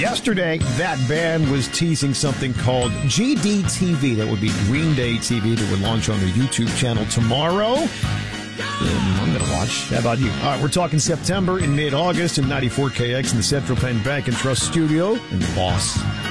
Yesterday, that band was teasing something called GDTV. That would be Green Day TV that would launch on their YouTube channel tomorrow. I'm going to watch. How about you? All right, we're talking September and mid-August in 94KX in the Central Penn Bank and Trust studio. And the boss